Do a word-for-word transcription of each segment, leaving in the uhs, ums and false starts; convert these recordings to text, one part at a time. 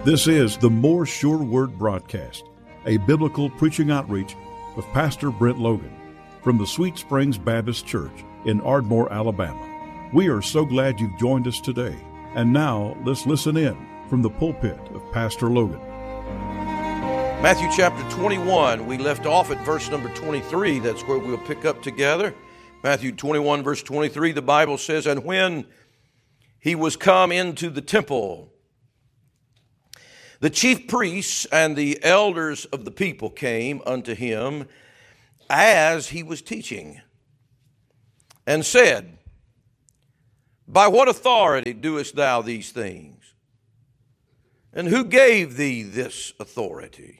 This is the More Sure Word broadcast, a biblical preaching outreach of Pastor Brent Logan from the Sweet Springs Baptist Church in Ardmore, Alabama. We are so glad you've joined us today. And now let's listen in from the pulpit of Pastor Logan. Matthew chapter twenty-one, we left off at verse number twenty-three. That's where we'll pick up together. Matthew twenty-one, verse twenty-three, the Bible says, "And when he was come into the temple, the chief priests and the elders of the people came unto him as he was teaching, and said, By what authority doest thou these things? And who gave thee this authority?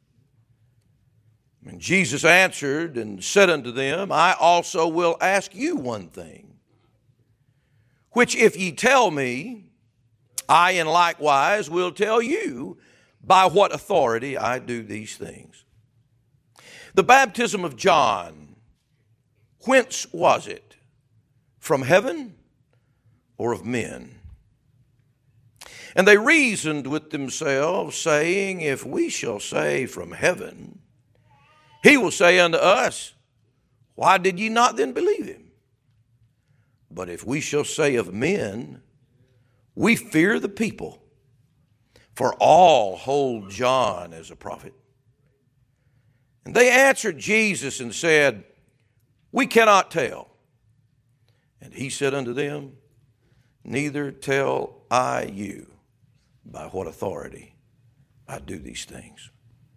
And Jesus answered and said unto them, I also will ask you one thing, which if ye tell me, I in likewise will tell you by what authority I do these things. The baptism of John, whence was it? From heaven or of men? And they reasoned with themselves, saying, If we shall say from heaven, he will say unto us, Why did ye not then believe him? But if we shall say of men, we fear the people, for all hold John as a prophet. And they answered Jesus and said, We cannot tell. And he said unto them, Neither tell I you by what authority I do these things.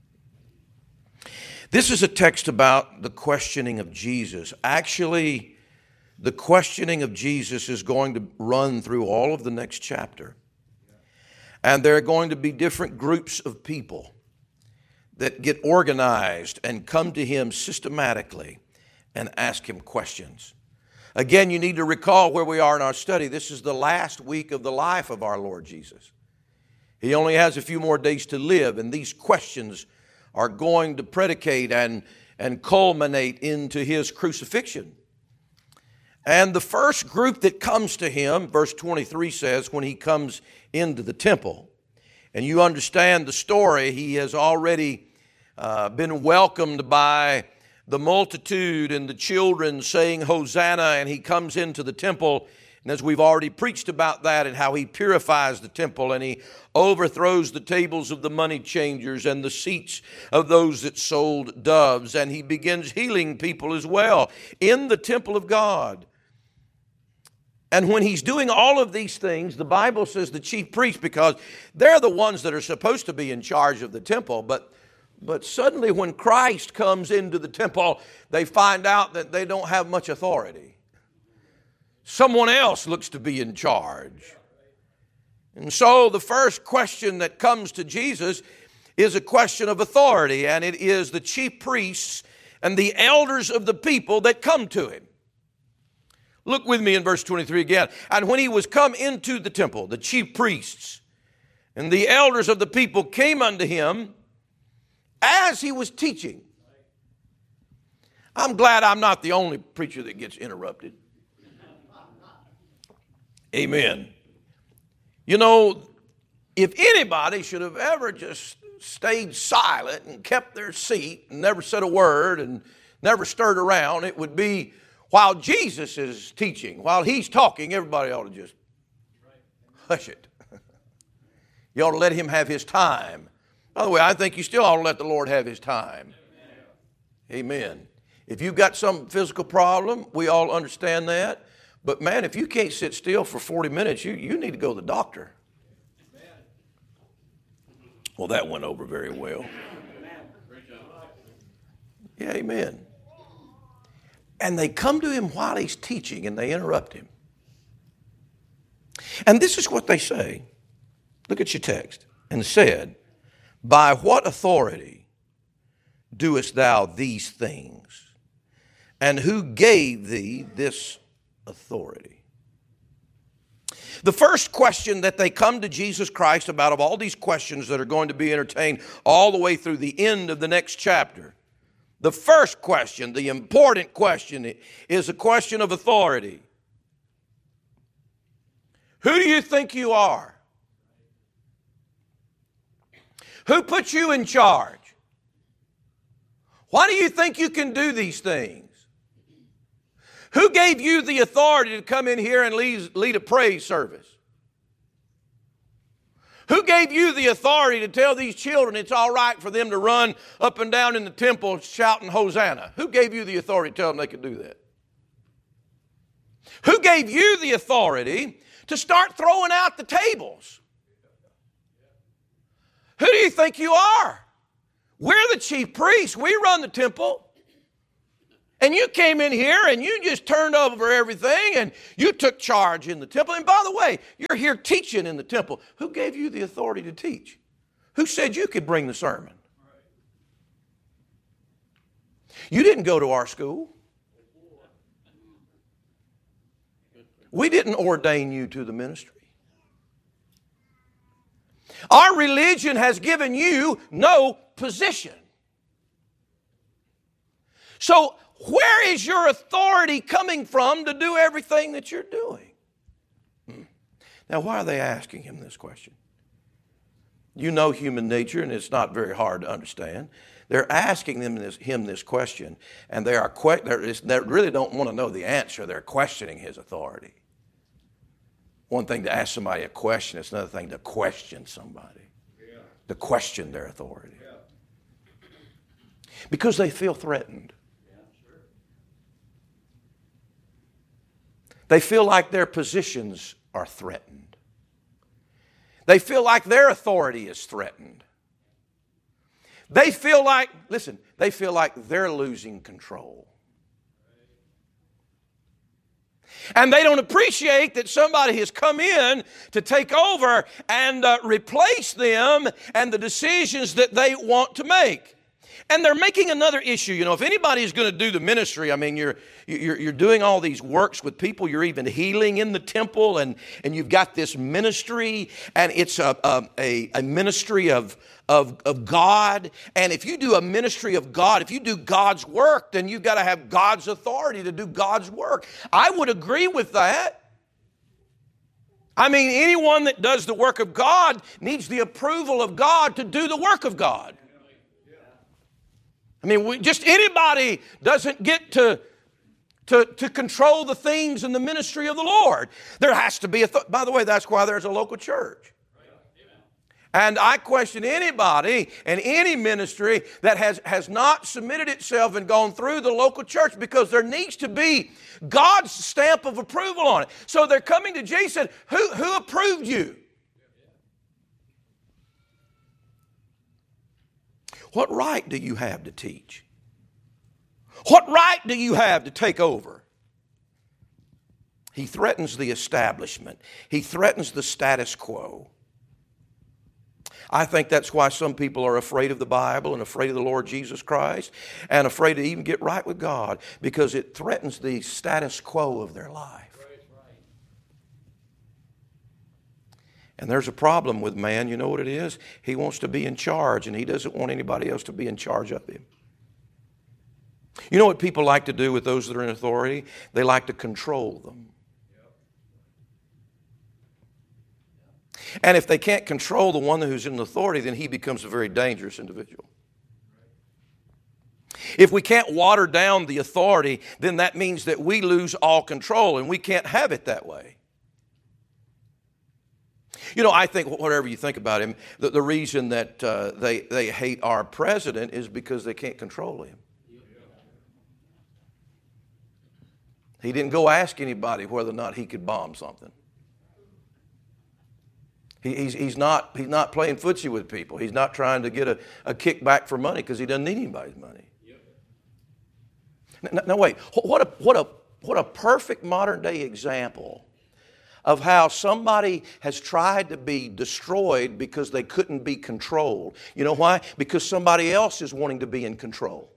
This is a text about the questioning of Jesus. Actually, the questioning of Jesus is going to run through all of the next chapter. And there are going to be different groups of people that get organized and come to him systematically and ask him questions. Again, you need to recall where we are in our study. This is the last week of the life of our Lord Jesus. He only has a few more days to live, and these questions are going to predicate and, and culminate into his crucifixion. And the first group that comes to him, verse twenty-three says, when he comes into the temple, and you understand the story, he has already uh, been welcomed by the multitude and the children saying Hosanna, and he comes into the temple. And as we've already preached about that and how he purifies the temple and he overthrows the tables of the money changers and the seats of those that sold doves, and he begins healing people as well in the temple of God. And when he's doing all of these things, the Bible says the chief priests, because they're the ones that are supposed to be in charge of the temple, but But suddenly when Christ comes into the temple, they find out that they don't have much authority. Someone else looks to be in charge. And so the first question that comes to Jesus is a question of authority, and it is the chief priests and the elders of the people that come to him. Look with me in verse twenty-three again. And when he was come into the temple, the chief priests and the elders of the people came unto him as he was teaching. I'm glad I'm not the only preacher that gets interrupted. Amen. You know, if anybody should have ever just stayed silent and kept their seat and never said a word and never stirred around, it would be while Jesus is teaching, while he's talking, everybody ought to just hush it. You ought to let him have his time. By the way, I think you still ought to let the Lord have his time. Amen. If you've got some physical problem, we all understand that. But man, if you can't sit still for forty minutes, you, you need to go to the doctor. Well, that went over very well. Yeah, amen. And they come to him while he's teaching and they interrupt him. And this is what they say. Look at your text. And said, By what authority doest thou these things? And who gave thee this authority? The first question that they come to Jesus Christ about, of all these questions that are going to be entertained all the way through the end of the next chapter, the first question, the important question, is a question of authority. Who do you think you are? Who put you in charge? Why do you think you can do these things? Who gave you the authority to come in here and lead, lead a praise service? Who gave you the authority to tell these children it's all right for them to run up and down in the temple shouting Hosanna? Who gave you the authority to tell them they could do that? Who gave you the authority to start throwing out the tables? Who do you think you are? We're the chief priests. We run the temple. And you came in here and you just turned over everything and you took charge in the temple. And by the way, you're here teaching in the temple. Who gave you the authority to teach? Who said you could bring the sermon? You didn't go to our school. We didn't ordain you to the ministry. Our religion has given you no position. So, where is your authority coming from to do everything that you're doing? Hmm. Now, why are they asking him this question? You know human nature, and it's not very hard to understand. They're asking them this, him this question, and they are que- they really don't want to know the answer. They're questioning his authority. One thing to ask somebody a question, it's another thing to question somebody, yeah. to question their authority. Yeah. Because they feel threatened. They feel like their positions are threatened. They feel like their authority is threatened. They feel like, listen, they feel like they're losing control. And they don't appreciate that somebody has come in to take over and uh, replace them and the decisions that they want to make. And they're making another issue. You know, if anybody is going to do the ministry, I mean, you're, you're, you're doing all these works with people. You're even healing in the temple, and, and you've got this ministry, and it's a, a, a ministry of, of, of God. And if you do a ministry of God, if you do God's work, then you've got to have God's authority to do God's work. I would agree with that. I mean, anyone that does the work of God needs the approval of God to do the work of God. I mean, we, just anybody doesn't get to, to, to control the things in the ministry of the Lord. There has to be a, th- by the way, that's why there's a local church. And I question anybody and any ministry that has, has not submitted itself and gone through the local church, because there needs to be God's stamp of approval on it. So they're coming to Jesus and said, who, who approved you? What right do you have to teach? What right do you have to take over? He threatens the establishment. He threatens the status quo. I think that's why some people are afraid of the Bible and afraid of the Lord Jesus Christ and afraid to even get right with God, because it threatens the status quo of their life. And there's a problem with man. You know what it is? He wants to be in charge, and he doesn't want anybody else to be in charge of him. You know what people like to do with those that are in authority? They like to control them. And if they can't control the one who's in authority, then he becomes a very dangerous individual. If we can't water down the authority, then that means that we lose all control, and we can't have it that way. You know, I think whatever you think about him, the, the reason that uh, they, they hate our president is because they can't control him. He didn't go ask anybody whether or not he could bomb something. He, he's, he's, not, he's not playing footsie with people. He's not trying to get a, a kickback for money because he doesn't need anybody's money. Now, now wait, what a, what, a, what a perfect modern day example of how somebody has tried to be destroyed because they couldn't be controlled. You know why? Because somebody else is wanting to be in control.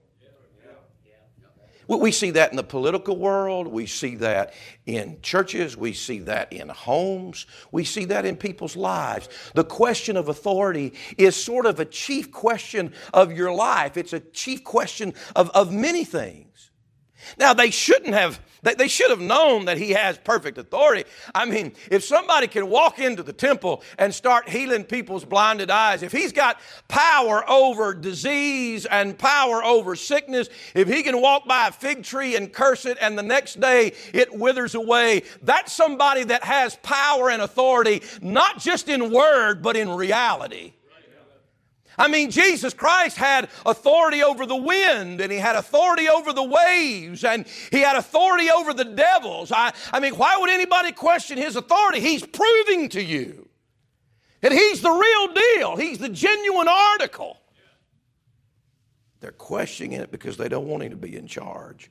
We see that in the political world. We see that in churches. We see that in homes. We see that in people's lives. The question of authority is sort of a chief question of your life. It's a chief question of, of many things. Now, they shouldn't have, they, they should have known that he has perfect authority. I mean, if somebody can walk into the temple and start healing people's blinded eyes, if he's got power over disease and power over sickness, if he can walk by a fig tree and curse it and the next day it withers away, that's somebody that has power and authority, not just in word, but in reality. I mean, Jesus Christ had authority over the wind, and he had authority over the waves, and he had authority over the devils. I, I mean, why would anybody question his authority? He's proving to you that he's the real deal. He's the genuine article. They're questioning it because they don't want him to be in charge.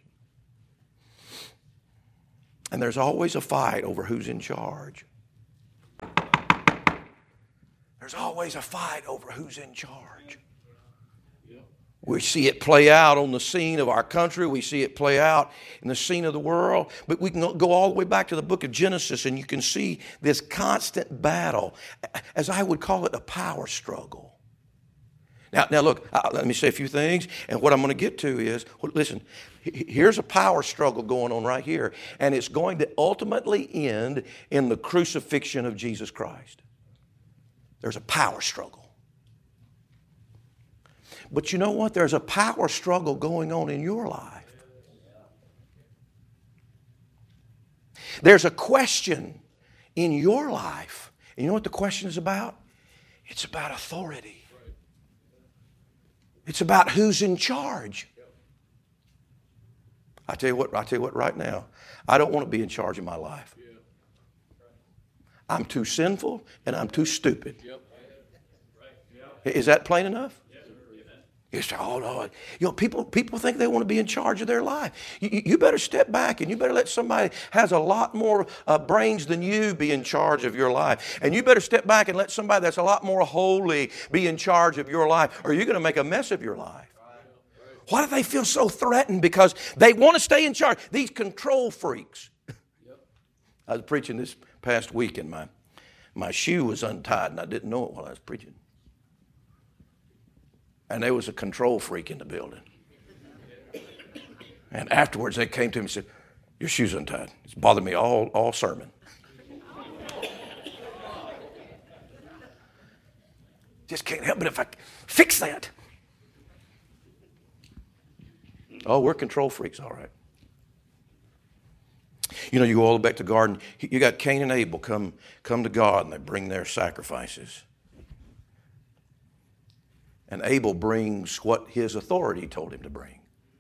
And there's always a fight over who's in charge. There's always a fight over who's in charge. We see it play out on the scene of our country. We see it play out in the scene of the world. But we can go all the way back to the book of Genesis, and you can see this constant battle, as I would call it, a power struggle. Now, now look, uh, let me say a few things, and what I'm going to get to is, well, listen, here's a power struggle going on right here, and it's going to ultimately end in the crucifixion of Jesus Christ. There's a power struggle. But you know what? There's a power struggle going on in your life. There's a question in your life. And you know what the question is about? It's about authority. It's about who's in charge. I tell you what, I tell you what right now, I don't want to be in charge of my life. I'm too sinful and I'm too stupid. Is that plain enough? You say, oh no, you know, people, people think they want to be in charge of their life. You, you better step back and you better let somebody has a lot more uh, brains than you be in charge of your life. And you better step back and let somebody that's a lot more holy be in charge of your life, or you're going to make a mess of your life. Why do they feel so threatened? Because they want to stay in charge. These control freaks. I was preaching this past week and my, my shoe was untied and I didn't know it while I was preaching. And there was a control freak in the building. And afterwards they came to me and said, your shoe's untied. It's bothered me all, all sermon. Just can't help it if I fix that. Oh, we're control freaks, all right. You know, you go all the way back to the garden. You got Cain and Abel come, come to God, and they bring their sacrifices. And Abel brings what his authority told him to bring.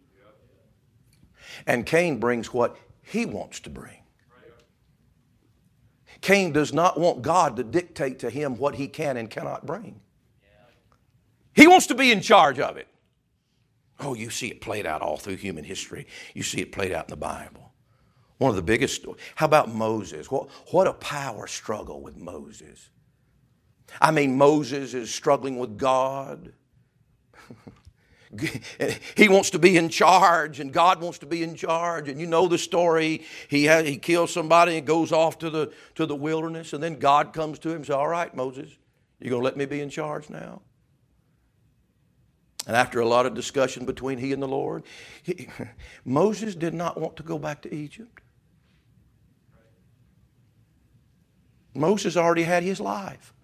And Cain brings what he wants to bring. Cain does not want God to dictate to him what he can and cannot bring. He wants to be in charge of it. Oh, you see it played out all through human history. You see it played out in the Bible. One of the biggest stories. How about Moses? What, what a power struggle with Moses. I mean, Moses is struggling with God. He wants to be in charge, and God wants to be in charge. And you know the story. He has, he kills somebody and goes off to the, to the wilderness, and then God comes to him and says, all right, Moses, you're going to let me be in charge now? And after a lot of discussion between he and the Lord, he, Moses did not want to go back to Egypt. Moses already had his life.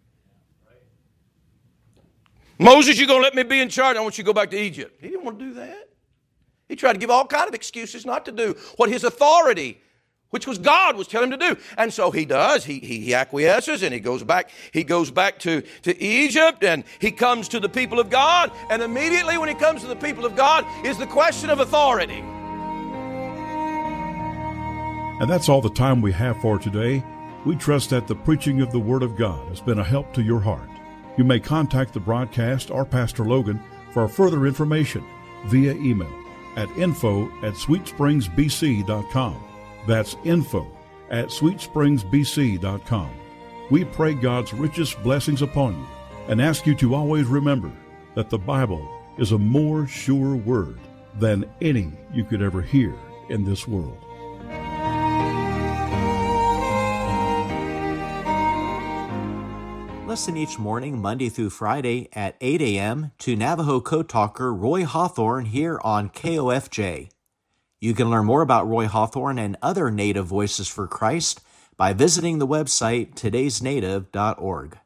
Moses, you're going to let me be in charge. I want you to go back to Egypt. He didn't want to do that. He tried to give all kinds of excuses not to do what his authority, which was God, was telling him to do. And so he does. He, he, he acquiesces and he goes back. He goes back to, to Egypt and he comes to the people of God. And immediately when he comes to the people of God is the question of authority. And that's all the time we have for today. We trust that the preaching of the Word of God has been a help to your heart. You may contact the broadcast or Pastor Logan for further information via email at info at sweet springs b c dot com. That's info at sweet springs b c dot com. We pray God's richest blessings upon you and ask you to always remember that the Bible is a more sure word than any you could ever hear in this world. Listen each morning, Monday through Friday at eight a.m. to Navajo Code Talker Roy Hawthorne here on K O F J. You can learn more about Roy Hawthorne and other Native Voices for Christ by visiting the website todays native dot org.